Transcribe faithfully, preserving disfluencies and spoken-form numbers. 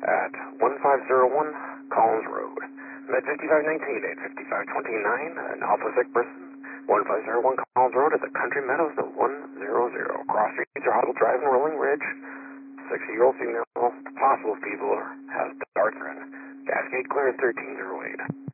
at one five zero one Collins Road. Med fifty-five nineteen, eight fifty-five twenty-nine, an Alpha Sick person, one five zero one Collins Road at the Country Meadows, the one hundred. Cross streets are Huddle Drive and Rolling Ridge. sixty-year-old female, possible fever, has dark red. Cascade clear at thirteen oh eight.